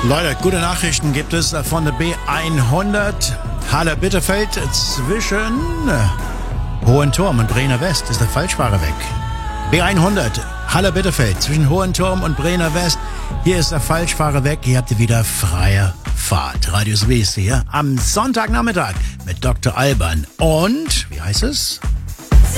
Leute, gute Nachrichten gibt es von der B100 Halle-Bitterfeld zwischen Hohenturm und Brenner West. Ist der Falschfahrer weg. B100 Halle-Bitterfeld zwischen Hohenturm und Brenner West. Hier ist der Falschfahrer weg. Hier habt ihr wieder freie Fahrt. Radio Soest hier am Sonntagnachmittag mit Dr. Alban. Und, wie heißt es?